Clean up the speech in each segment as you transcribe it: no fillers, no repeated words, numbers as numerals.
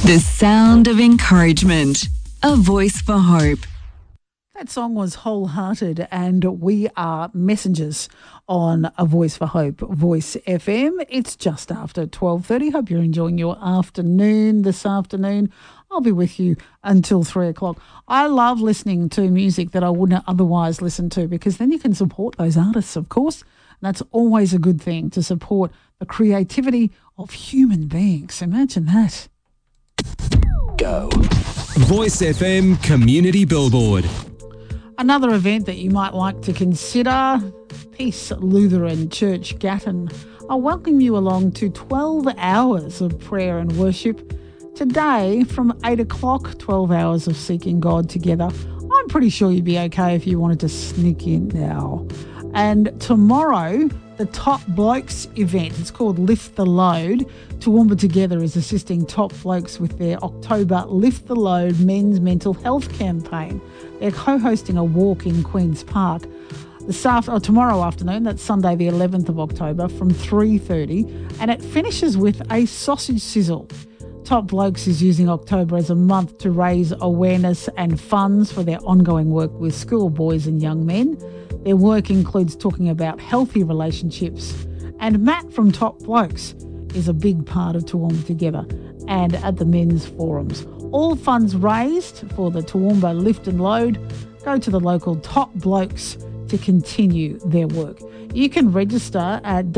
The sound of encouragement. A voice for hope. That song was Wholehearted, and we are messengers on A Voice for Hope, Voice FM. It's just after 12:30. Hope you're enjoying your afternoon this afternoon. I'll be with you until 3 o'clock. I love listening to music that I wouldn't otherwise listen to, because then you can support those artists, of course. And that's always a good thing, to support the creativity of human beings. Imagine that. Go. Voice FM Community Billboard. Another event that you might like to consider, Peace Lutheran Church Gatton. I welcome you along to 12 hours of prayer and worship. Today from 8 o'clock, 12 hours of seeking God together. I'm pretty sure you'd be okay if you wanted to sneak in now. And tomorrow, the Top Blokes event. It's called Lift the Load. Toowoomba Together is assisting top blokes with their October Lift the Load men's mental health campaign. They're co-hosting a walk in Queen's Park tomorrow afternoon. That's Sunday the 11th of October from 3:30. And it finishes with a sausage sizzle. Top Blokes is using October as a month to raise awareness and funds for their ongoing work with schoolboys and young men. Their work includes talking about healthy relationships. And Matt from Top Blokes is a big part of Toowoomba Together and at the men's forums. All funds raised for the Toowoomba Lift and Load go to the local Top Blokes to continue their work. You can register at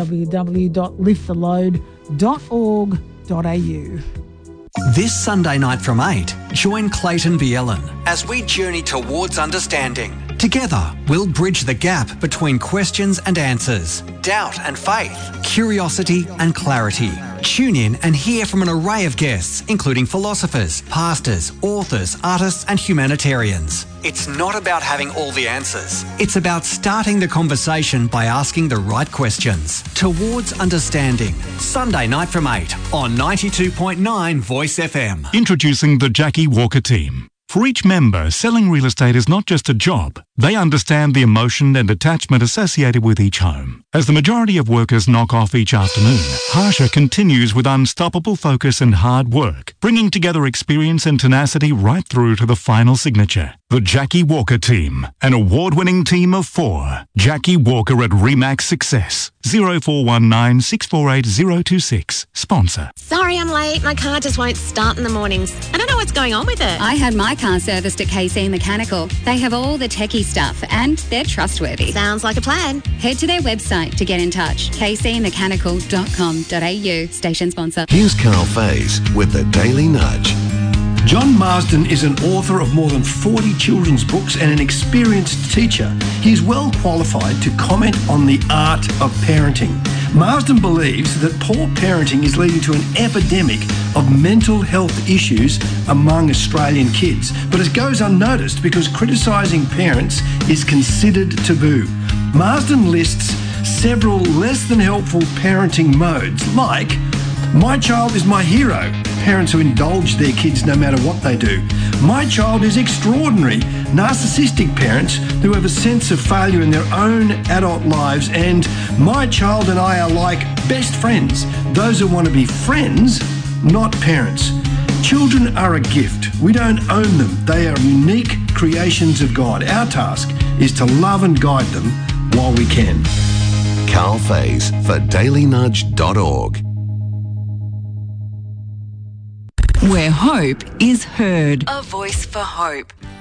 www.lifttheload.org.au. This Sunday night from 8, join Clayton Bielen as we journey towards understanding. Together, we'll bridge the gap between questions and answers, doubt and faith, curiosity and clarity. Tune in and hear from an array of guests, including philosophers, pastors, authors, artists and humanitarians. It's not about having all the answers. It's about starting the conversation by asking the right questions. Towards understanding. Sunday night from 8 on 92.9 Voice FM. Introducing the Jackie Walker team. For each member, selling real estate is not just a job. They understand the emotion and attachment associated with each home. As the majority of workers knock off each afternoon, Harsha continues with unstoppable focus and hard work, bringing together experience and tenacity right through to the final signature. The Jackie Walker team, an award-winning team of 4. Jackie Walker at Remax Success. 0419 648 026. Sponsor. Sorry I'm late. My car just won't start in the mornings. I don't know what's going on with it. I had my car serviced at KC Mechanical. They have all the techie stuff and they're trustworthy. Sounds like a plan. Head to their website to get in touch. kcmechanical.com.au. Station sponsor. Here's Carl Faze with the Daily Nudge. John Marsden is an author of more than 40 children's books and an experienced teacher. He is well qualified to comment on the art of parenting. Marsden believes that poor parenting is leading to an epidemic of mental health issues among Australian kids, but it goes unnoticed because criticising parents is considered taboo. Marsden lists several less than helpful parenting modes, like my child is my hero, parents who indulge their kids no matter what they do. My child is extraordinary, narcissistic parents who have a sense of failure in their own adult lives. And my child and I are like best friends, those who want to be friends, not parents. Children are a gift. We don't own them. They are unique creations of God. Our task is to love and guide them while we can. Carl Faze for dailynudge.org. Where hope is heard. A voice for hope.